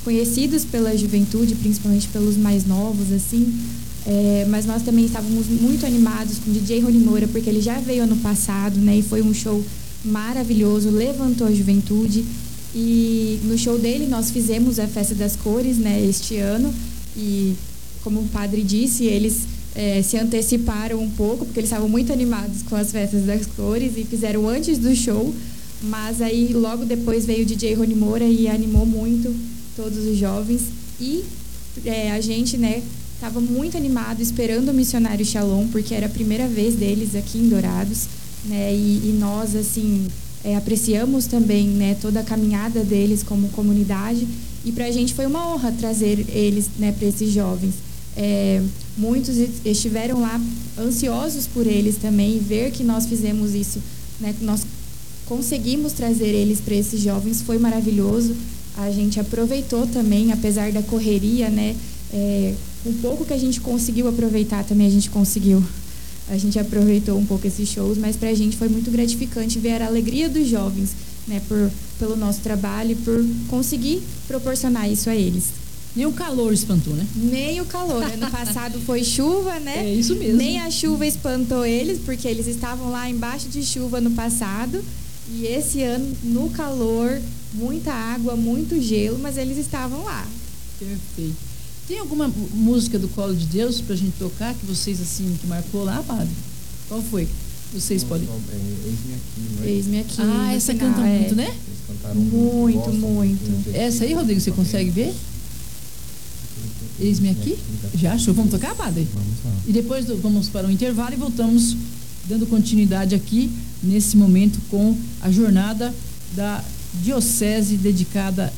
conhecidos pela juventude, principalmente pelos mais novos, assim. Mas nós também estávamos muito animados com o DJ Rony Moura, porque ele já veio ano passado, né? E foi um show maravilhoso, levantou a juventude. E no show dele nós fizemos a Festa das Cores, né? Este ano. E como o padre disse, eles se anteciparam um pouco, porque eles estavam muito animados com as Festas das Cores e fizeram antes do show. Mas aí logo depois veio o DJ Rony Moura e animou muito todos os jovens. E a gente, né, estava muito animado esperando o Missionário Shalom, porque era a primeira vez deles aqui em Dourados, né? E nós, assim, apreciamos também, né, toda a caminhada deles como comunidade. E para a gente foi uma honra trazer eles, né, para esses jovens. Muitos estiveram lá ansiosos por eles também, e ver que nós fizemos isso, né, que nós conseguimos trazer eles para esses jovens, foi maravilhoso. A gente aproveitou também, apesar da correria, né? Um pouco que a gente conseguiu aproveitar também, a gente aproveitou um pouco esses shows, mas para a gente foi muito gratificante ver a alegria dos jovens, né? Pelo nosso trabalho e por conseguir proporcionar isso a eles. Nem o calor espantou, né? Nem o calor. Ano passado foi chuva, né? É isso mesmo. Nem a chuva espantou eles, porque eles estavam lá embaixo de chuva no passado. E esse ano, no calor, muita água, muito gelo, mas eles estavam lá. Perfeito. Tem alguma música do Colo de Deus pra gente tocar que vocês, assim, que marcou lá, padre? Qual foi? Vocês podem... Eis-me aqui, não é? Eis-me aqui. Essa final, canta muito, né? Eles cantaram Muito, muito. Essa aí, Rodrigo, você consegue ver? Eis-me aqui? Já achou? Vamos tocar, padre? Vamos lá. E depois vamos para um intervalo e voltamos dando continuidade aqui nesse momento com a jornada da Diocese dedicada